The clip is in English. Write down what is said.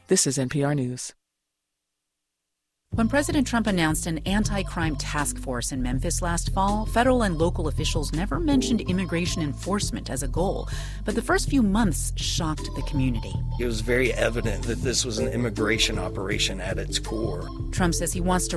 This is NPR News. When President Trump announced an anti-crime task force in Memphis last fall, federal and local officials never mentioned immigration enforcement as a goal. But the first few months shocked the community. It was very evident that this was an immigration operation at its core. Trump says he wants to